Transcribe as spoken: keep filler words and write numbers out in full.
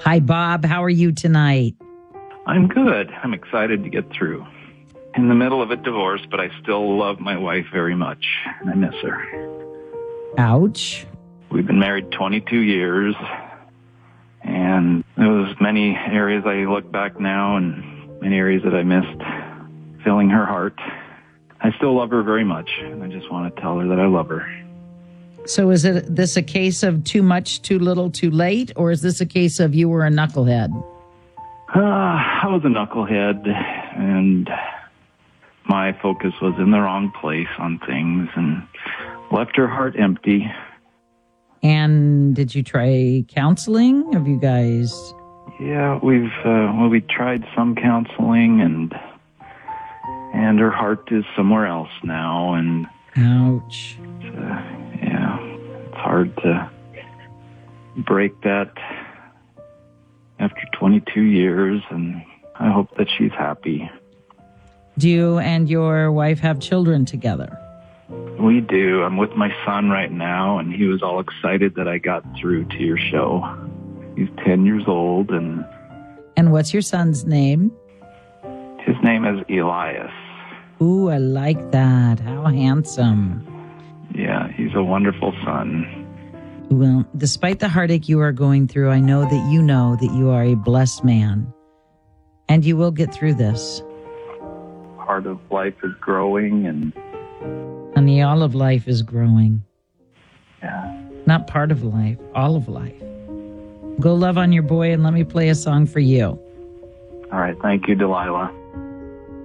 Hi, Bob. How are you tonight? I'm good. I'm excited to get through. In the middle of a divorce, but I still love my wife very much, and I miss her. Ouch. We've been married twenty-two years, and there was many areas I look back now and many areas that I missed filling her heart. I still love her very much, and I just want to tell her that I love her. So is it this a case of too much, too little, too late, or is this a case of you were a knucklehead? Uh, I was a knucklehead, and my focus was in the wrong place on things and left her heart empty. And did you try counseling? Have you guys? Yeah, we've uh, well, we tried some counseling, and and her heart is somewhere else now. And ouch. It's, uh, yeah, it's hard to break that after twenty-two years, and I hope that she's happy. Do you and your wife have children together? We do. I'm with my son right now, and he was all excited that I got through to your show. He's ten years old, and... And what's your son's name? His name is Elias. Ooh, I like that. How handsome. Yeah, he's a wonderful son. Well, despite the heartache you are going through, I know that you know that you are a blessed man, and you will get through this. Part of life is growing, and... Honey, all of life is growing. Yeah. Not part of life, all of life. Go love on your boy and let me play a song for you. All right. Thank you, Delilah.